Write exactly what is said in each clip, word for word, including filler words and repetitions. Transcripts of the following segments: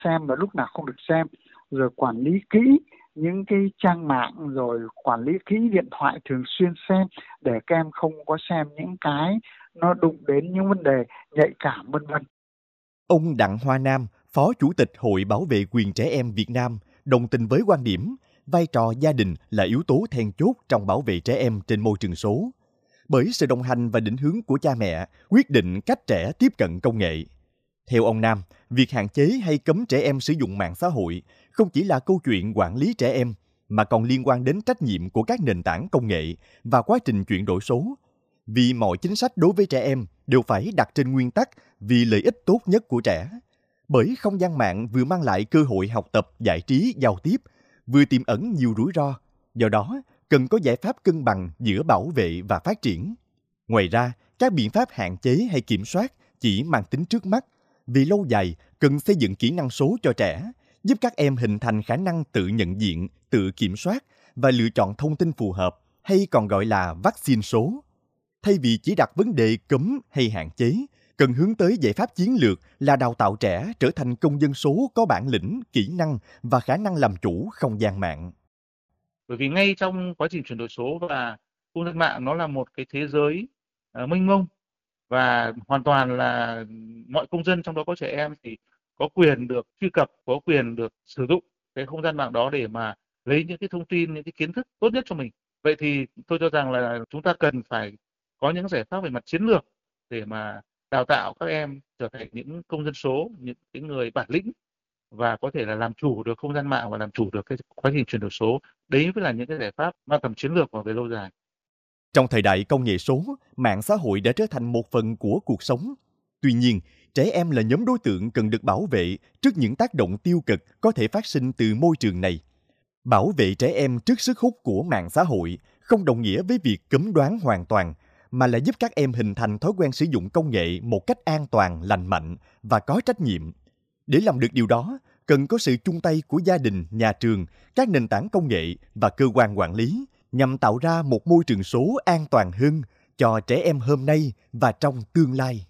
xem và lúc nào không được xem, rồi quản lý kỹ những cái trang mạng, rồi quản lý kỹ điện thoại, thường xuyên xem để các em không có xem những cái nó đụng đến những vấn đề nhạy cảm vân vân. Ông Đặng Hoa Nam, Phó Chủ tịch Hội Bảo vệ quyền trẻ em Việt Nam, đồng tình với quan điểm vai trò gia đình là yếu tố then chốt trong bảo vệ trẻ em trên môi trường số. Bởi sự đồng hành và định hướng của cha mẹ quyết định cách trẻ tiếp cận công nghệ. Theo ông Nam, việc hạn chế hay cấm trẻ em sử dụng mạng xã hội không chỉ là câu chuyện quản lý trẻ em, mà còn liên quan đến trách nhiệm của các nền tảng công nghệ và quá trình chuyển đổi số. Vì mọi chính sách đối với trẻ em đều phải đặt trên nguyên tắc vì lợi ích tốt nhất của trẻ. Bởi không gian mạng vừa mang lại cơ hội học tập, giải trí, giao tiếp, vừa tiềm ẩn nhiều rủi ro. Do đó, cần có giải pháp cân bằng giữa bảo vệ và phát triển. Ngoài ra, các biện pháp hạn chế hay kiểm soát chỉ mang tính trước mắt. Vì lâu dài, cần xây dựng kỹ năng số cho trẻ, giúp các em hình thành khả năng tự nhận diện, tự kiểm soát và lựa chọn thông tin phù hợp, hay còn gọi là vaccine số. Thay vì chỉ đặt vấn đề cấm hay hạn chế, cần hướng tới giải pháp chiến lược là đào tạo trẻ trở thành công dân số có bản lĩnh, kỹ năng và khả năng làm chủ không gian mạng. Bởi vì ngay trong quá trình chuyển đổi số và không gian mạng nó là một cái thế giới uh, mênh mông, và hoàn toàn là mọi công dân, trong đó có trẻ em, thì có quyền được truy cập, có quyền được sử dụng cái không gian mạng đó để mà lấy những cái thông tin, những cái kiến thức tốt nhất cho mình. Vậy thì tôi cho rằng là chúng ta cần phải có những giải pháp về mặt chiến lược để mà đào tạo các em trở thành những công dân số, những cái người bản lĩnh và có thể là làm chủ được không gian mạng và làm chủ được cái quá trình chuyển đổi số. Đấy mới là những cái giải pháp mang tầm chiến lược và về lâu dài. Trong thời đại công nghệ số, mạng xã hội đã trở thành một phần của cuộc sống. Tuy nhiên, trẻ em là nhóm đối tượng cần được bảo vệ trước những tác động tiêu cực có thể phát sinh từ môi trường này. Bảo vệ trẻ em trước sức hút của mạng xã hội không đồng nghĩa với việc cấm đoán hoàn toàn, mà là giúp các em hình thành thói quen sử dụng công nghệ một cách an toàn, lành mạnh và có trách nhiệm. Để làm được điều đó, cần có sự chung tay của gia đình, nhà trường, các nền tảng công nghệ và cơ quan quản lý, nhằm tạo ra một môi trường số an toàn hơn cho trẻ em hôm nay và trong tương lai.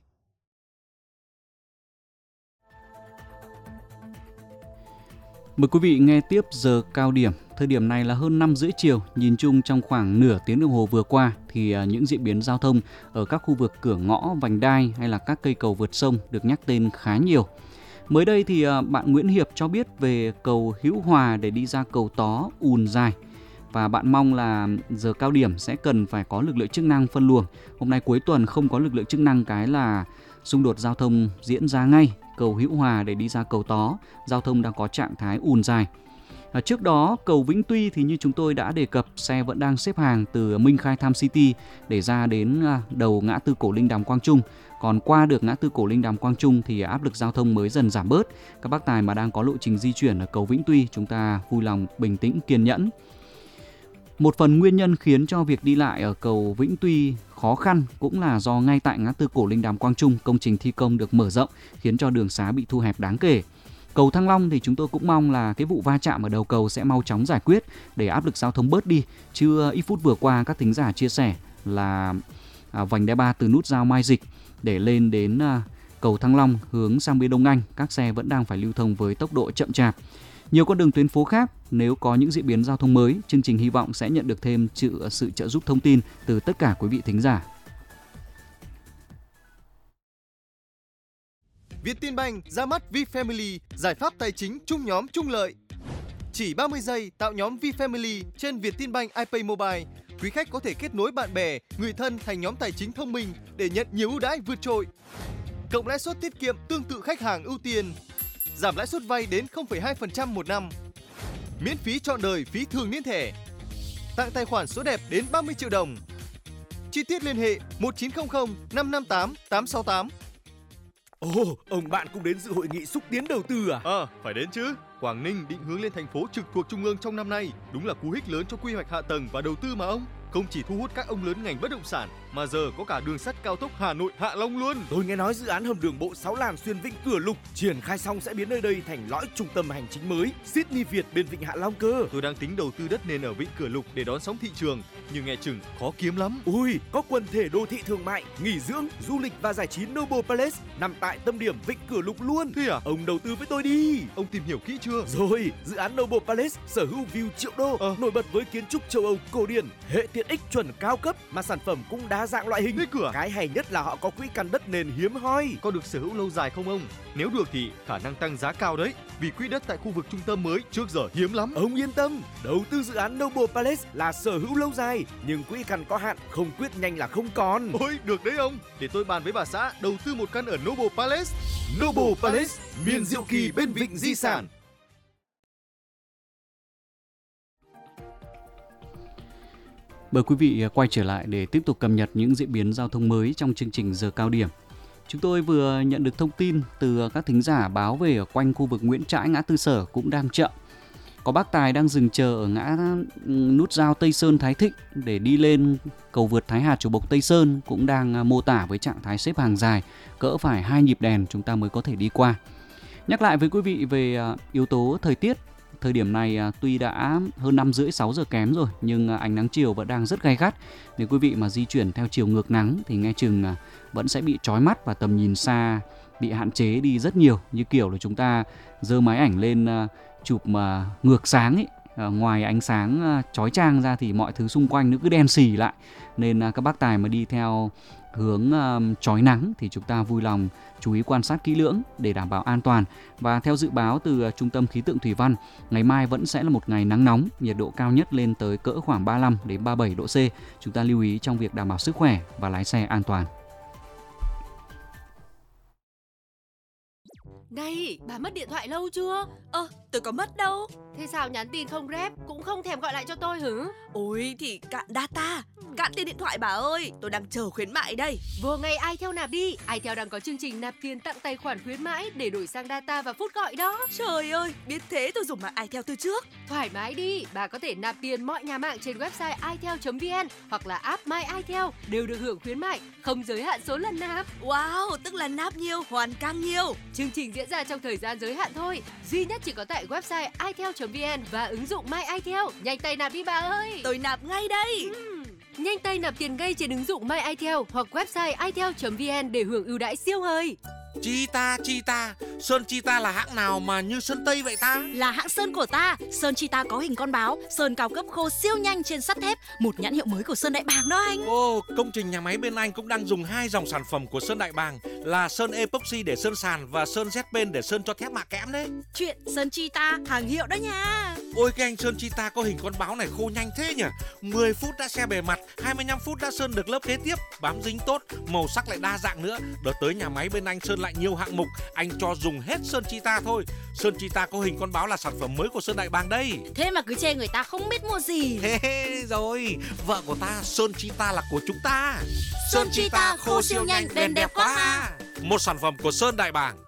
Mời quý vị nghe tiếp giờ cao điểm. Thời điểm này là hơn năm rưỡi chiều. Nhìn chung trong khoảng nửa tiếng đồng hồ vừa qua thì những diễn biến giao thông ở các khu vực cửa ngõ, vành đai hay là các cây cầu vượt sông được nhắc tên khá nhiều. Mới đây thì bạn Nguyễn Hiệp cho biết về cầu Hữu Hòa để đi ra cầu Tó ùn dài. Và bạn mong là giờ cao điểm sẽ cần phải có lực lượng chức năng phân luồng. Hôm nay cuối tuần không có lực lượng chức năng cái là xung đột giao thông diễn ra ngay. Cầu Hữu Hòa để đi ra cầu Tó, giao thông đang có trạng thái ùn dài. À, trước đó, cầu Vĩnh Tuy thì như chúng tôi đã đề cập, xe vẫn đang xếp hàng từ Minh Khai Tham City để ra đến đầu ngã tư Cổ Linh Đàm Quang Trung. Còn qua được ngã tư Cổ Linh Đàm Quang Trung thì áp lực giao thông mới dần giảm bớt. Các bác tài mà đang có lộ trình di chuyển ở cầu Vĩnh Tuy, chúng ta vui lòng bình tĩnh kiên nhẫn. Một phần nguyên nhân khiến cho việc đi lại ở cầu Vĩnh Tuy khó khăn cũng là do ngay tại ngã tư Cổ Linh Đàm Quang Trung, công trình thi công được mở rộng khiến cho đường xá bị thu hẹp đáng kể. Cầu Thăng Long thì chúng tôi cũng mong là cái vụ va chạm ở đầu cầu sẽ mau chóng giải quyết để áp lực giao thông bớt đi. Chứ ít phút vừa qua các thính giả chia sẻ là à, vành đai ba từ nút giao Mai Dịch để lên đến à, cầu Thăng Long hướng sang bên Đông Anh, các xe vẫn đang phải lưu thông với tốc độ chậm chạp. Nhiều con đường tuyến phố khác, nếu có những diễn biến giao thông mới, chương trình hy vọng sẽ nhận được thêm sự trợ giúp thông tin từ tất cả quý vị thính giả. Vietinbank ra mắt VFamily, giải pháp tài chính chung nhóm chung lợi. Chỉ ba mươi giây tạo nhóm VFamily trên Vietinbank iPay Mobile. Quý khách có thể kết nối bạn bè, người thân thành nhóm tài chính thông minh để nhận nhiều ưu đãi vượt trội. Cộng lãi suất tiết kiệm tương tự khách hàng ưu tiên. Giảm lãi suất vay đến không phẩy hai phần trăm một năm. Miễn phí trọn đời phí thường niên thẻ. Tặng tài khoản số đẹp đến ba mươi triệu đồng. Chi tiết liên hệ một chín không không năm năm tám tám sáu tám. Ồ, ông bạn cũng đến dự hội nghị xúc tiến đầu tư à? Ờ, à, phải đến chứ. Quảng Ninh định hướng lên thành phố trực thuộc Trung ương trong năm nay. Đúng là cú hích lớn cho quy hoạch hạ tầng và đầu tư mà ông. Không chỉ thu hút các ông lớn ngành bất động sản, mà giờ có cả đường sắt cao tốc Hà Nội Hạ Long luôn. Tôi nghe nói dự án hầm đường bộ sáu làn xuyên Vĩnh Cửa Lục triển khai xong sẽ biến nơi đây thành lõi trung tâm hành chính mới Sydney Việt bên Vịnh Hạ Long cơ. Tôi đang tính đầu tư đất nền ở Vĩnh Cửa Lục để đón sóng thị trường, nhưng nghe chừng khó kiếm lắm. Ui, có quần thể đô thị thương mại, nghỉ dưỡng, du lịch và giải trí Noble Palace nằm tại tâm điểm Vĩnh Cửa Lục luôn. Thế à? Ông đầu tư với tôi đi. Ông tìm hiểu kỹ chưa? Rồi, dự án Noble Palace sở hữu view triệu đô, ờ. nổi bật với kiến trúc châu Âu cổ điển, hệ tiện ích chuẩn cao cấp mà sản phẩm cũng đa dạng loại hình. Thế cửa. Cái hay nhất là họ có quỹ căn đất nền hiếm hoi. Có được sở hữu lâu dài không ông? Nếu được thì khả năng tăng giá cao đấy, vì quỹ đất tại khu vực trung tâm mới trước giờ hiếm lắm. Ông yên tâm, đầu tư dự án Noble Palace là sở hữu lâu dài, nhưng quỹ căn có hạn, không quyết nhanh là không còn. Ôi, được đấy ông. Để tôi bàn với bà xã đầu tư một căn ở Noble Palace. Noble Palace, miền diệu kỳ bên vịnh di sản. Mời quý vị quay trở lại để tiếp tục cập nhật những diễn biến giao thông mới trong chương trình Giờ Cao Điểm. Chúng tôi vừa nhận được thông tin từ các thính giả báo về ở quanh khu vực Nguyễn Trãi, ngã tư Sở cũng đang chậm. Có bác tài đang dừng chờ ở ngã nút giao Tây Sơn Thái Thịnh để đi lên cầu vượt Thái Hà Chùa Bộc Tây Sơn cũng đang mô tả với trạng thái xếp hàng dài, cỡ phải hai nhịp đèn chúng ta mới có thể đi qua. Nhắc lại với quý vị về yếu tố thời tiết. Thời điểm này tuy đã hơn năm rưỡi sáu giờ kém rồi, nhưng ánh nắng chiều vẫn đang rất gay gắt. Nếu quý vị mà di chuyển theo chiều ngược nắng thì nghe chừng vẫn sẽ bị chói mắt và tầm nhìn xa bị hạn chế đi rất nhiều. Như kiểu là chúng ta giơ máy ảnh lên chụp mà ngược sáng ấy, ngoài ánh sáng chói chang ra thì mọi thứ xung quanh nó cứ đen xì lại. Nên các bác tài mà đi theo hướng chói nắng thì chúng ta vui lòng chú ý quan sát kỹ lưỡng để đảm bảo an toàn. Và theo dự báo từ Trung tâm Khí tượng Thủy văn, ngày mai vẫn sẽ là một ngày nắng nóng, nhiệt độ cao nhất lên tới cỡ khoảng ba mươi lăm đến ba mươi bảy độ C. Chúng ta lưu ý trong việc đảm bảo sức khỏe và lái xe an toàn. Này, bà mất điện thoại lâu chưa? Ơ, tôi có mất đâu. Thế sao nhắn tin không rep, cũng không thèm gọi lại cho tôi hử? Ôi thì cạn data, cạn tiền điện thoại bà ơi, tôi đang chờ khuyến mại đây. Vừa ngày iTel nạp đi, iTel đang có chương trình nạp tiền tặng tài khoản khuyến mãi để đổi sang data và phút gọi đó. Trời ơi, biết thế tôi dùng mạng iTel từ trước. Thoải mái đi, bà có thể nạp tiền mọi nhà mạng trên website itel chấm vn hoặc là app My iTel đều được hưởng khuyến mại, không giới hạn số lần nạp. Wow, tức là nạp nhiều, hoàn càng nhiều. Chương trình diễn ra trong thời gian giới hạn thôi, duy nhất chỉ có tại website itel chấm vn và ứng dụng My iTel. Nhanh tay nạp đi bà ơi. Tôi nạp ngay đây. Uhm. Nhanh tay nạp tiền ngay trên ứng dụng My iTel hoặc website itel chấm vn để hưởng ưu đãi siêu hời. Cheetah, Cheetah, sơn Cheetah là hãng nào mà như sơn Tây vậy ta? Là hãng sơn của ta. Sơn Cheetah có hình con báo, sơn cao cấp khô siêu nhanh trên sắt thép, một nhãn hiệu mới của Sơn Đại Bàng đó anh. Ồ, công trình nhà máy bên anh cũng đang dùng hai dòng sản phẩm của Sơn Đại Bàng là sơn epoxy để sơn sàn và sơn Z-pen để sơn cho thép mạ kẽm đấy. Chuyện sơn Cheetah hàng hiệu đó nha. Ôi cái anh sơn Cheetah có hình con báo này khô nhanh thế nhỉ? mười phút đã xe bề mặt, hai mươi lăm phút đã sơn được lớp kế tiếp, bám dính tốt, màu sắc lại đa dạng nữa. Đợt tới nhà máy bên anh sơn lại nhiều hạng mục, anh cho dùng hết sơn Cheetah thôi. Sơn Cheetah có hình con báo là sản phẩm mới của Sơn Đại Bàng đây. Thế mà cứ chê người ta không biết mua gì. Thế rồi, vợ của ta sơn Cheetah là của chúng ta. Sơn Cheetah khô siêu nhanh, bền đẹp quá ha. Một sản phẩm của Sơn Đại Bàng.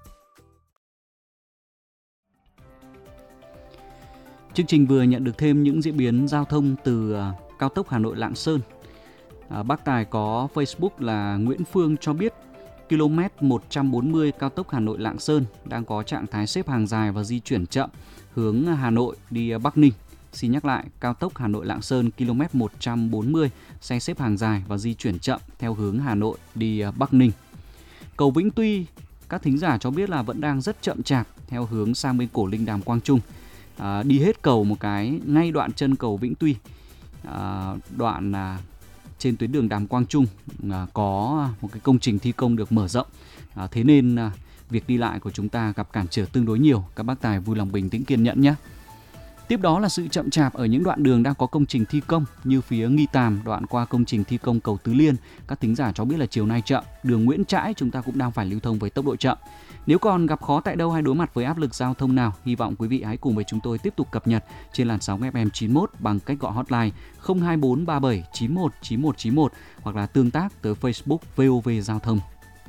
Chương trình vừa nhận được thêm những diễn biến giao thông từ cao tốc Hà Nội Lạng Sơn. À, bác Tài có Facebook là Nguyễn Phương cho biết ki lô mét một trăm bốn mươi cao tốc Hà Nội Lạng Sơn đang có trạng thái xếp hàng dài và di chuyển chậm hướng Hà Nội đi Bắc Ninh. Xin nhắc lại, cao tốc Hà Nội Lạng Sơn ki lô mét một trăm bốn mươi xe xếp hàng dài và di chuyển chậm theo hướng Hà Nội đi Bắc Ninh. Cầu Vĩnh Tuy, các thính giả cho biết là vẫn đang rất chậm chạp theo hướng sang bên Cổ Linh Đàm Quang Trung. À, đi hết cầu một cái ngay đoạn chân cầu Vĩnh Tuy, à, đoạn à, trên tuyến đường Đàm Quang Trung à, có một cái công trình thi công được mở rộng, à, thế nên à, việc đi lại của chúng ta gặp cản trở tương đối nhiều. Các bác tài vui lòng bình tĩnh kiên nhẫn nhé. Tiếp đó là sự chậm chạp ở những đoạn đường đang có công trình thi công như phía Nghi Tàm, đoạn qua công trình thi công cầu Tứ Liên. Các thính giả cho biết là chiều nay chậm. Đường Nguyễn Trãi chúng ta cũng đang phải lưu thông với tốc độ chậm. Nếu còn gặp khó tại đâu hay đối mặt với áp lực giao thông nào, hy vọng quý vị hãy cùng với chúng tôi tiếp tục cập nhật trên làn sóng ép em chín mốt bằng cách gọi hotline không hai bốn ba bảy chín một chín một chín một hoặc là tương tác tới Facebook vê o vê Giao thông.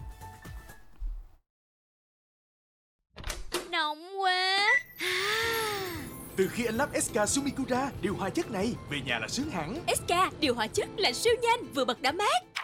Nóng quá. Từ khi anh lắp ét ca Sumikura điều hòa chất này, về nhà là sướng hẳn. ét ca điều hòa chất là siêu nhanh, vừa bật đã mát.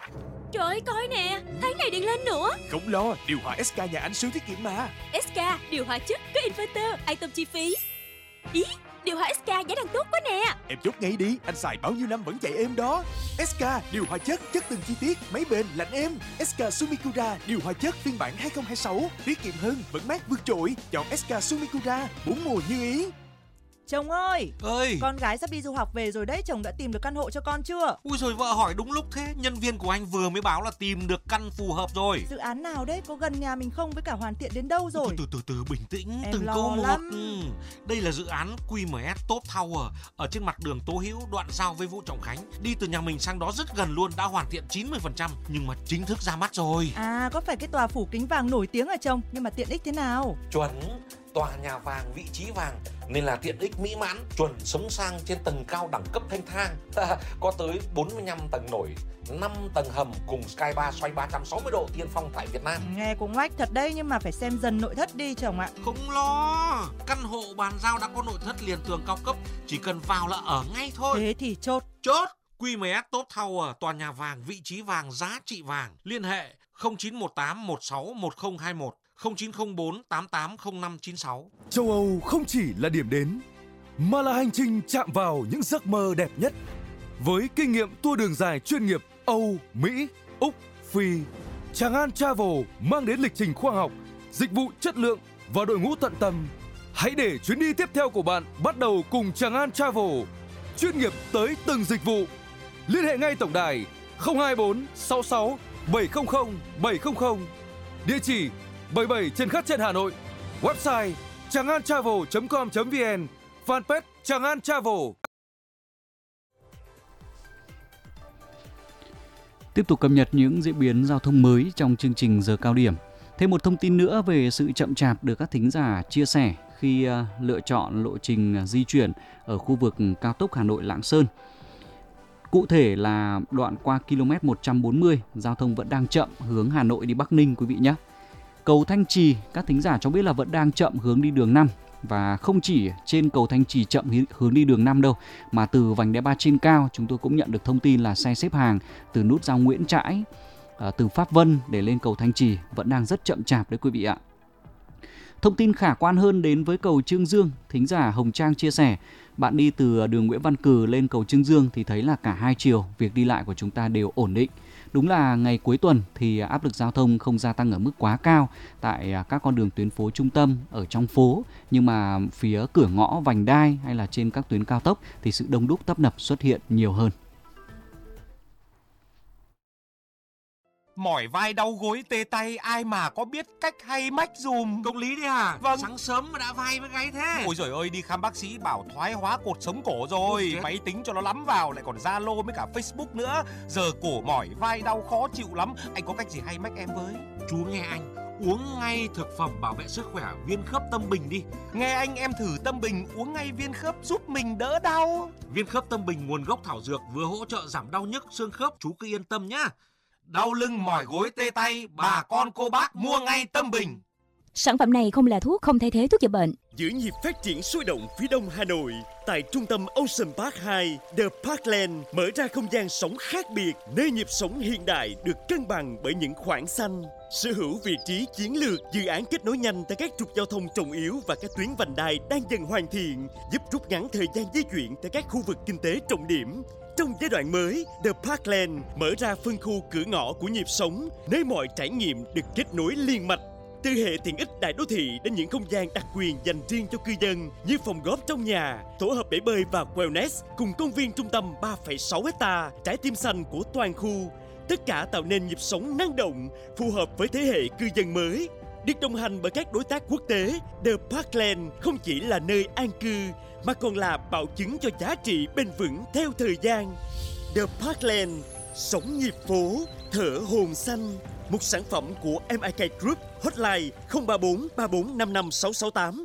Trời ơi, coi nè, tháng này điện lên nữa. Không lo, điều hòa ét ca nhà anh siêu tiết kiệm mà. ét ca, điều hòa chất, có inverter, an tâm chi phí. Ý, điều hòa ét ca giá đang tốt quá nè. Em chốt ngay đi, anh xài bao nhiêu năm vẫn chạy êm đó. ét ca, điều hòa chất, chất từng chi tiết, máy bền, lạnh êm. ét ca Sumikura, điều hòa chất phiên bản hai không hai sáu, tiết kiệm hơn, vẫn mát vượt trội. Chọn ét ca Sumikura, bốn mùa như ý. Chồng ơi, ơi, con gái sắp đi du học về rồi đấy, chồng đã tìm được căn hộ cho con chưa? Ui rồi vợ hỏi đúng lúc thế, nhân viên của anh vừa mới báo là tìm được căn phù hợp rồi. Dự án nào đấy, có gần nhà mình không, với cả hoàn thiện đến đâu rồi? Từ từ từ, từ bình tĩnh, em từng lo câu một. lắm. Ừ. Đây là dự án quy em ét Top Tower ở trên mặt đường Tố Hữu, đoạn giao với Vũ Trọng Khánh. Đi từ nhà mình sang đó rất gần luôn, đã hoàn thiện chín mươi phần trăm nhưng mà chính thức ra mắt rồi. À, có phải cái tòa phủ kính vàng nổi tiếng à chồng? Nhưng mà tiện ích thế nào? Chuẩn, tòa nhà vàng, vị trí vàng nên là tiện ích mỹ mãn, chuẩn sống sang trên tầng cao đẳng cấp thanh thang. Có tới bốn mươi lăm tầng nổi, năm tầng hầm cùng Sky Bar xoay ba trăm sáu mươi độ tiên phong tại Việt Nam. Nghe cũng oách thật đấy, nhưng mà phải xem dần nội thất đi chồng ạ. Không lo, căn hộ bàn giao đã có nội thất liền tường cao cấp, chỉ cần vào là ở ngay thôi. Thế thì chốt. Chốt. quy em ét Top Tower, tòa nhà vàng, vị trí vàng, giá trị vàng. Liên hệ không chín một tám một sáu một không hai một, không chín không bốn tám tám không năm chín sáu. Châu Âu không chỉ là điểm đến, mà là hành trình chạm vào những giấc mơ đẹp nhất. Với kinh nghiệm tour đường dài chuyên nghiệp Âu, Mỹ, Úc, Phi, Tràng An Travel mang đến lịch trình khoa học, dịch vụ chất lượng và đội ngũ tận tâm. Hãy để chuyến đi tiếp theo của bạn bắt đầu cùng Tràng An Travel, chuyên nghiệp tới từng dịch vụ. Liên hệ ngay tổng đài không hai bốn sáu sáu bảy không không bảy không không, địa chỉ bảy mươi bảy Trần Khát Trân, Hà Nội, website tràng an travel chấm com chấm vn, fanpage Tràng An Travel. Tiếp tục cập nhật những diễn biến giao thông mới trong chương trình giờ cao điểm. Thêm một thông tin nữa về sự chậm chạp được các thính giả chia sẻ khi lựa chọn lộ trình di chuyển ở khu vực cao tốc Hà Nội - Lạng Sơn. Cụ thể là đoạn qua km một trăm bốn mươi, giao thông vẫn đang chậm hướng Hà Nội đi Bắc Ninh quý vị nhé. Cầu Thanh Trì, các thính giả cho biết là vẫn đang chậm hướng đi đường năm. Và không chỉ trên cầu Thanh Trì chậm hướng đi đường năm đâu, mà từ vành đai ba trên cao chúng tôi cũng nhận được thông tin là xe xếp hàng từ nút giao Nguyễn Trãi, từ Pháp Vân để lên cầu Thanh Trì vẫn đang rất chậm chạp đấy quý vị ạ. Thông tin khả quan hơn đến với cầu Chương Dương, thính giả Hồng Trang chia sẻ, bạn đi từ đường Nguyễn Văn Cừ lên cầu Chương Dương thì thấy là cả hai chiều việc đi lại của chúng ta đều ổn định. Đúng là ngày cuối tuần thì áp lực giao thông không gia tăng ở mức quá cao tại các con đường tuyến phố trung tâm ở trong phố, nhưng mà phía cửa ngõ vành đai hay là trên các tuyến cao tốc thì sự đông đúc tấp nập xuất hiện nhiều hơn. Mỏi vai đau gối tê tay, ai mà có biết cách hay mách dùm. Công lý đấy à? Vâng. Sáng sớm mà đã vai với gáy thế. Ôi giời ơi, đi khám bác sĩ bảo thoái hóa cột sống cổ rồi. Máy tính cho nó lắm vào, lại còn Zalo với cả Facebook nữa. Giờ cổ mỏi vai đau khó chịu lắm. Anh có cách gì hay mách em với? Chú nghe anh, uống ngay thực phẩm bảo vệ sức khỏe viên khớp Tâm Bình đi. Nghe anh, em thử Tâm Bình uống ngay viên khớp giúp mình đỡ đau. Viên khớp Tâm Bình nguồn gốc thảo dược, vừa hỗ trợ giảm đau nhức xương khớp, chú cứ yên tâm nhá. Đau lưng mỏi gối tê tay, bà con cô bác mua ngay Tâm Bình. Sản phẩm này không là thuốc, không thay thế thuốc chữa bệnh. Giữ nhịp phát triển sôi động phía đông Hà Nội, tại trung tâm Ocean Park hai, The Parkland mở ra không gian sống khác biệt, nơi nhịp sống hiện đại được cân bằng bởi những khoảng xanh. Sở hữu vị trí chiến lược, dự án kết nối nhanh tại các trục giao thông trọng yếu và các tuyến vành đai đang dần hoàn thiện, giúp rút ngắn thời gian di chuyển tại các khu vực kinh tế trọng điểm. Trong giai đoạn mới, The Parkland mở ra phân khu cửa ngõ của nhịp sống, nơi mọi trải nghiệm được kết nối liên mạch. Từ hệ tiện ích đại đô thị đến những không gian đặc quyền dành riêng cho cư dân như phòng golf trong nhà, tổ hợp bể bơi và wellness cùng công viên trung tâm ba phẩy sáu héc ta, trái tim xanh của toàn khu. Tất cả tạo nên nhịp sống năng động, phù hợp với thế hệ cư dân mới. Được đồng hành bởi các đối tác quốc tế, The Parkland không chỉ là nơi an cư mà còn là bảo chứng cho giá trị bền vững theo thời gian. The Parkland, sống nhịp phố, thở hồn xanh. Một sản phẩm của em i ca Group, hotline không ba bốn ba bốn năm năm sáu sáu tám.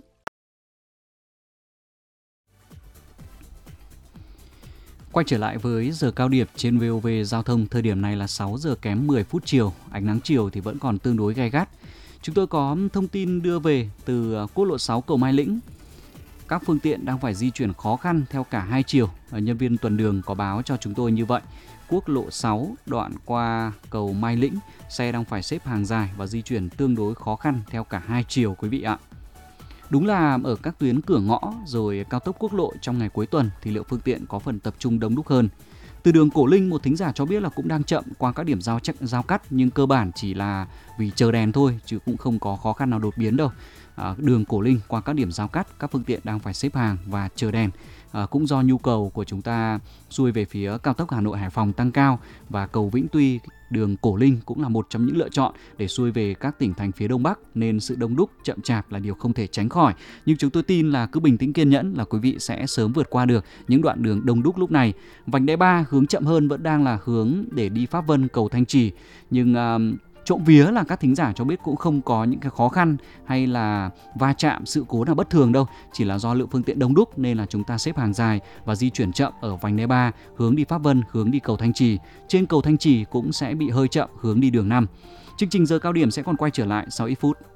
Quay trở lại với giờ cao điểm trên vê o vê Giao thông, thời điểm này là sáu giờ kém mười phút chiều, ánh nắng chiều thì vẫn còn tương đối gay gắt. Chúng tôi có thông tin đưa về từ quốc lộ sáu cầu Mai Lĩnh. Các phương tiện đang phải di chuyển khó khăn theo cả hai chiều. Nhân viên tuần đường có báo cho chúng tôi như vậy. quốc lộ sáu đoạn qua cầu Mai Lĩnh, xe đang phải xếp hàng dài và di chuyển tương đối khó khăn theo cả hai chiều quý vị ạ. Đúng là ở các tuyến cửa ngõ rồi cao tốc quốc lộ trong ngày cuối tuần thì lượng phương tiện có phần tập trung đông đúc hơn. Từ đường Cổ Linh, một thính giả cho biết là cũng đang chậm qua các điểm giao chắc giao cắt, nhưng cơ bản chỉ là vì chờ đèn thôi chứ cũng không có khó khăn nào đột biến đâu. À, đường Cổ Linh qua các điểm giao cắt, các phương tiện đang phải xếp hàng và chờ đèn. À, cũng do nhu cầu của chúng ta xuôi về phía cao tốc Hà Nội Hải Phòng tăng cao và cầu Vĩnh Tuy, đường Cổ Linh cũng là một trong những lựa chọn để xuôi về các tỉnh thành phía Đông Bắc, nên sự đông đúc chậm chạp là điều không thể tránh khỏi. Nhưng chúng tôi tin là cứ bình tĩnh kiên nhẫn là quý vị sẽ sớm vượt qua được những đoạn đường đông đúc lúc này. Vành đai ba hướng chậm hơn vẫn đang là hướng để đi Pháp Vân, cầu Thanh Trì, nhưng uh, trộm vía là các thính giả cho biết cũng không có những cái khó khăn hay là va chạm sự cố nào bất thường đâu, chỉ là do lượng phương tiện đông đúc nên là chúng ta xếp hàng dài và di chuyển chậm ở vành đai ba hướng đi Pháp Vân, hướng đi cầu Thanh Trì. Trên cầu Thanh Trì cũng sẽ bị hơi chậm hướng đi đường năm. Chương trình giờ cao điểm sẽ còn quay trở lại sau ít phút.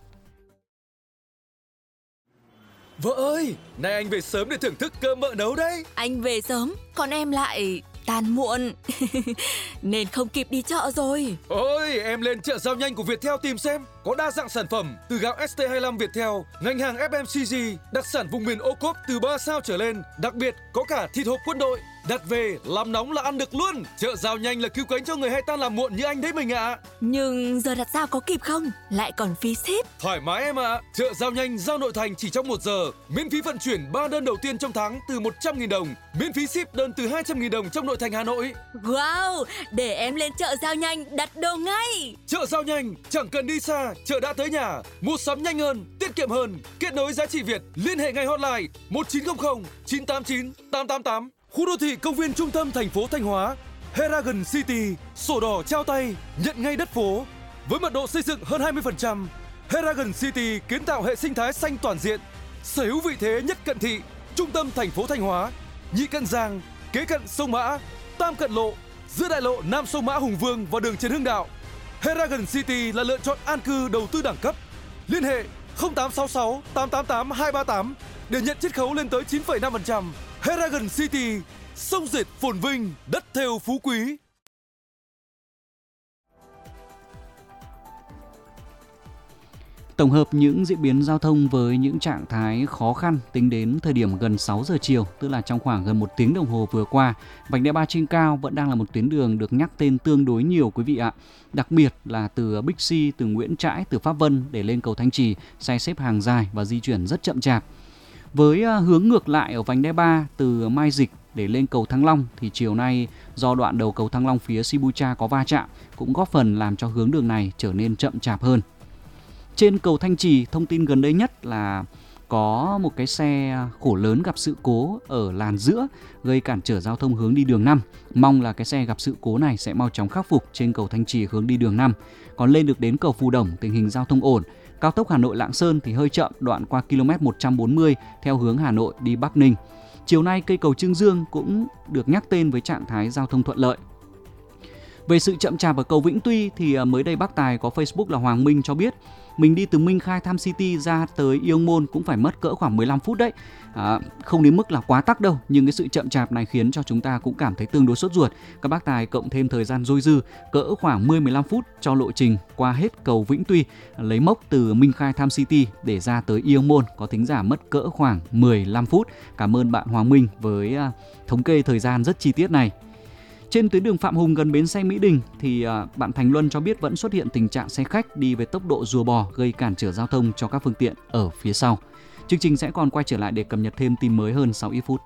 Vợ ơi, nay anh về sớm để thưởng thức cơm mợ nấu đấy. Anh về sớm, còn em lại tan muộn nên không kịp đi chợ rồi. Ôi, em lên chợ Giao Nhanh của Viettel tìm xem. Có đa dạng sản phẩm từ gạo ét tê hai mươi lăm Viettel, ngành hàng ép em xê giê, đặc sản vùng miền ô cốp từ ba sao trở lên. Đặc biệt có cả thịt hộp quân đội. Đặt về, làm nóng là ăn được luôn. Chợ Giao Nhanh là cứu cánh cho người hay tan làm muộn như anh đấy mình ạ. À. Nhưng giờ đặt giao có kịp không? Lại còn phí ship. Thoải mái em ạ. À. Chợ Giao Nhanh giao nội thành chỉ trong một giờ. Miễn phí vận chuyển ba đơn đầu tiên trong tháng từ một trăm nghìn đồng. Miễn phí ship đơn từ hai trăm nghìn đồng trong nội thành Hà Nội. Wow, để em lên chợ Giao Nhanh đặt đồ ngay. Chợ Giao Nhanh, chẳng cần đi xa, chợ đã tới nhà. Mua sắm nhanh hơn, tiết kiệm hơn. Kết nối giá trị Việt, liên hệ ngay hotline một chín không không chín tám chín tám tám tám. Khu đô thị công viên trung tâm thành phố Thanh Hóa, Heragon City, sổ đỏ trao tay, nhận ngay đất phố. Với mật độ xây dựng hơn hai mươi phần trăm, Heragon City kiến tạo hệ sinh thái xanh toàn diện, sở hữu vị thế nhất cận thị, trung tâm thành phố Thanh Hóa, nhị cận Giang, kế cận sông Mã, tam cận lộ, giữa đại lộ Nam sông Mã Hùng Vương và đường Trần Hưng Đạo. Heragon City là lựa chọn an cư đầu tư đẳng cấp. Liên hệ không tám sáu sáu tám tám tám hai ba tám để nhận chiết khấu lên tới chín phẩy năm phần trăm. Heragon City, sông Dệt phồn vinh, đất thêu phú quý. Tổng hợp những diễn biến giao thông với những trạng thái khó khăn tính đến thời điểm gần sáu giờ chiều, tức là trong khoảng gần một tiếng đồng hồ vừa qua, vành đai ba trên cao vẫn đang là một tuyến đường được nhắc tên tương đối nhiều quý vị ạ. Đặc biệt là từ Bixi, từ Nguyễn Trãi, từ Pháp Vân để lên cầu Thanh Trì, xe xếp hàng dài và di chuyển rất chậm chạp. Với hướng ngược lại ở vành đai ba từ Mai Dịch để lên cầu Thăng Long thì chiều nay do đoạn đầu cầu Thăng Long phía Sibucha có va chạm cũng góp phần làm cho hướng đường này trở nên chậm chạp hơn. Trên cầu Thanh Trì, thông tin gần đây nhất là có một cái xe khổ lớn gặp sự cố ở làn giữa gây cản trở giao thông hướng đi đường năm. Mong là cái xe gặp sự cố này sẽ mau chóng khắc phục trên cầu Thanh Trì hướng đi đường năm. Còn lên được đến cầu Phù Đổng tình hình giao thông ổn. Cao tốc Hà Nội Lạng Sơn thì hơi chậm đoạn qua km một trăm bốn mươi theo hướng Hà Nội đi Bắc Ninh. Chiều nay cây cầu Trương Dương cũng được nhắc tên với trạng thái giao thông thuận lợi. Về sự chậm chạp ở cầu Vĩnh Tuy thì mới đây bác tài có Facebook là Hoàng Minh cho biết mình đi từ Minh Khai Tham City ra tới Iông Môn cũng phải mất cỡ khoảng mười lăm phút đấy. À, không đến mức là quá tắc đâu, nhưng cái sự chậm chạp này khiến cho chúng ta cũng cảm thấy tương đối sốt ruột. Các bác tài cộng thêm thời gian dôi dư cỡ khoảng mười đến mười lăm phút cho lộ trình qua hết cầu Vĩnh Tuy, lấy mốc từ Minh Khai Tham City để ra tới Iông Môn có tính giảm mất cỡ khoảng mười lăm phút. Cảm ơn bạn Hoàng Minh với uh, thống kê thời gian rất chi tiết này. Trên tuyến đường Phạm Hùng gần bến xe Mỹ Đình thì uh, bạn Thành Luân cho biết vẫn xuất hiện tình trạng xe khách đi với tốc độ rùa bò gây cản trở giao thông cho các phương tiện ở phía sau. Chương trình sẽ còn quay trở lại để cập nhật thêm tin mới hơn sau ít phút.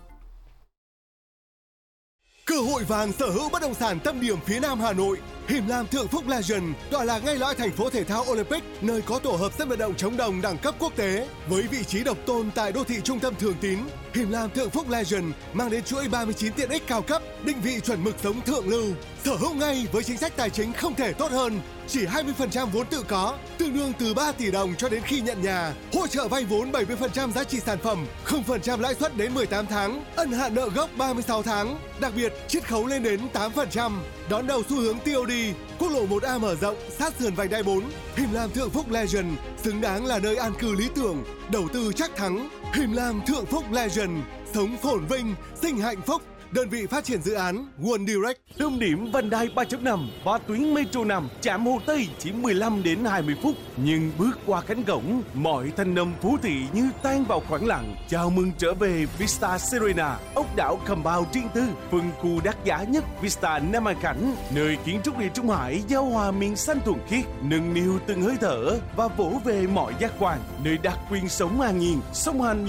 Cơ hội vàng sở hữu bất động sản tâm điểm phía Nam Hà Nội. Him Lam Thượng Phúc Legend tọa lạc ngay lõi thành phố thể thao Olympic, nơi có tổ hợp sân vận động chống đồng đẳng cấp quốc tế với vị trí độc tôn tại đô thị trung tâm Thường Tín. Him Lam Thượng Phúc Legend mang đến chuỗi ba mươi chín tiện ích cao cấp, định vị chuẩn mực sống thượng lưu. Sở hữu ngay với chính sách tài chính không thể tốt hơn, chỉ hai mươi phần trăm vốn tự có, tương đương từ ba tỷ đồng cho đến khi nhận nhà. Hỗ trợ vay vốn bảy mươi phần trăm giá trị sản phẩm, không phần trăm lãi suất đến mười tám tháng, ân hạn nợ gốc ba mươi sáu tháng. Đặc biệt, chiết khấu lên đến tám phần trăm. Đón đầu xu hướng tê ô đê, quốc lộ một A mở rộng sát sườn vành đai bốn. Him Lam Thượng Phúc Legend xứng đáng là nơi an cư lý tưởng, đầu tư chắc thắng. Him Lam Thượng Phúc Legend, sống phồn vinh, sinh hạnh phúc. Đơn vị phát triển dự án One Direct. Tâm điểm vành đai ba chấm năm và tuyến Metro năm chạm Hồ Tây chỉ mười lăm đến hai mươi phút. Nhưng bước qua cánh cổng, mọi thanh âm phố thị như tan vào khoảng lặng. Chào mừng trở về Vista Serena, ốc đảo compound riêng tư, phân khu đắt giá nhất Vista Nam An Khánh, nơi kiến trúc địa Trung Hải giao hòa miền xanh thuần khiết, nâng niu từng hơi thở và vỗ về mọi giác quan, nơi đặc quyền sống an nhiên, song hành